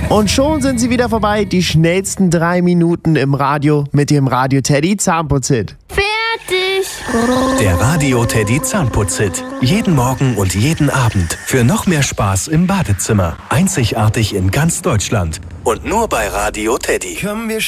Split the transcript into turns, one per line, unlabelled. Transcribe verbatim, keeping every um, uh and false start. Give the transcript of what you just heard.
Und schon sind sie wieder vorbei, die schnellsten drei Minuten im Radio mit dem Radio Teddy Zahnputzhit.
Fertig!
Der Radio Teddy Zahnputzhit. Jeden Morgen und jeden Abend. Für noch mehr Spaß im Badezimmer. Einzigartig in ganz Deutschland. Und nur bei Radio Teddy.
Komm, wir